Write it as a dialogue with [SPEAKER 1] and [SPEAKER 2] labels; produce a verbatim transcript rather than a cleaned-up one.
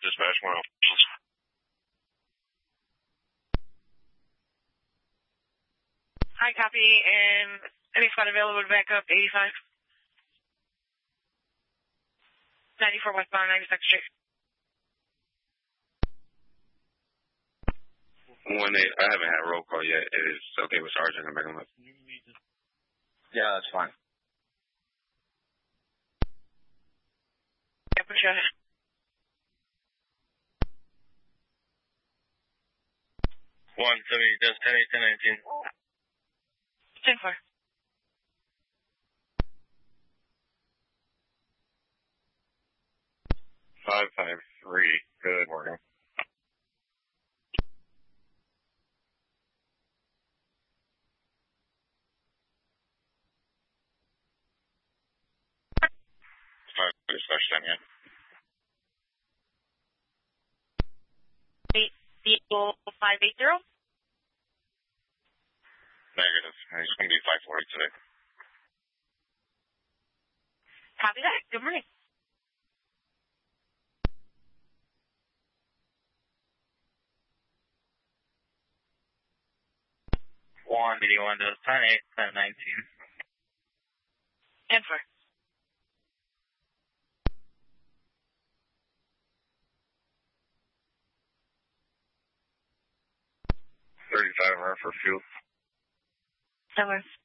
[SPEAKER 1] dispatch one.
[SPEAKER 2] Hi, copy, and any squad available to back up eighty-five? ninety-four westbound, ninety-second Street.
[SPEAKER 1] One eight, I haven't had a roll call yet. It is okay with Sergeant. I'm back on the...
[SPEAKER 3] Yeah, that's fine.
[SPEAKER 2] Yeah, push ahead.
[SPEAKER 1] One seventy, just ten eight, ten nineteen.
[SPEAKER 2] ten four.
[SPEAKER 1] Five five three. Good morning. Five dispatch ten, yeah.
[SPEAKER 2] Eight vehicle five eight zero.
[SPEAKER 1] Negative. It's going to be five forty today.
[SPEAKER 2] Copy that. Good morning.
[SPEAKER 3] One, meeting one, just ten eight, ten nineteen.
[SPEAKER 2] ten four.
[SPEAKER 1] thirty-five, run for fuel.
[SPEAKER 2] ten four.